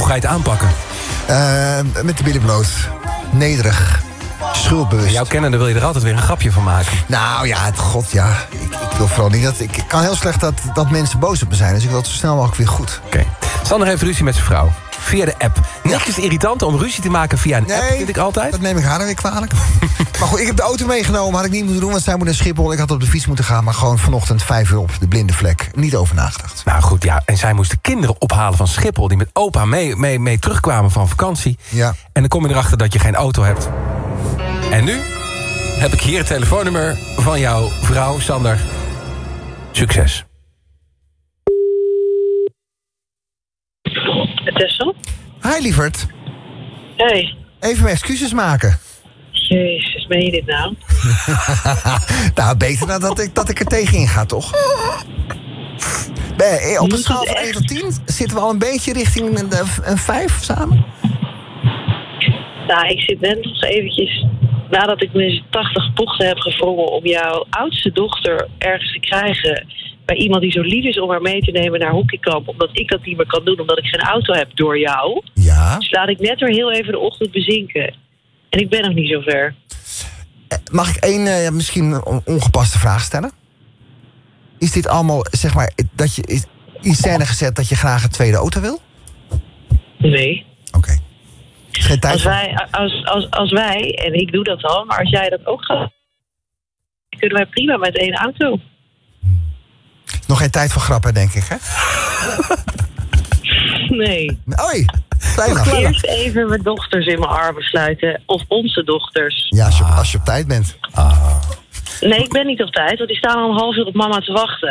ga je het aanpakken? Met de billen bloot. Nederig. Schuldbewust. Jouw kennende wil je er altijd weer een grapje van maken. Nou ja, god ja. Ik wil vooral niet dat... Ik kan heel slecht dat mensen boos op me zijn. Dus ik wil het zo snel mogelijk weer goed. Oké. Sander heeft ruzie met zijn vrouw. Via de app. Niks is irritant om ruzie te maken via een app, vind ik altijd. Dat neem ik haar dan weer kwalijk. Maar goed, ik heb de auto meegenomen. Had ik niet moeten doen, want zij moet naar Schiphol. Ik had op de fiets moeten gaan, maar gewoon vanochtend 5 uur op de blinde vlek. Niet over nagedacht. Nou goed, ja. En zij moest de kinderen ophalen van Schiphol... die met opa mee terugkwamen van vakantie. Ja. En dan kom je erachter dat je geen auto hebt. En nu heb ik hier het telefoonnummer van jouw vrouw, Sander. Succes. Tessel? Hi, lieverd. Hey. Even mijn excuses maken. Jezus, meen je dit nou? Nou, beter dan dat ik er tegenin ga, toch? Op een schaal van 1 tot 10 zitten we al een beetje richting een 5 samen? Nou, ik zit net nog eventjes... Nadat ik me 80 bochten heb gevrongen om jouw oudste dochter ergens te krijgen... bij iemand die zo lief is om haar mee te nemen naar hockeykamp... omdat ik dat niet meer kan doen, omdat ik geen auto heb door jou... Ja. Dus laat ik net weer heel even de ochtend bezinken. En ik ben nog niet zo ver. Mag ik één misschien ongepaste vraag stellen? Is dit allemaal, zeg maar, dat je in scène gezet dat je graag een tweede auto wil? Nee. Oké. Geen tijd als wij, en ik doe dat al, maar als jij dat ook gaat... kunnen wij prima met 1 auto. Nog geen tijd voor grappen, denk ik, hè? Nee. Oei, klein. Eerst even mijn dochters in mijn armen sluiten. Of onze dochters. Ja, als je op tijd bent. Nee, ik ben niet op tijd, want die staan al een half uur op mama te wachten.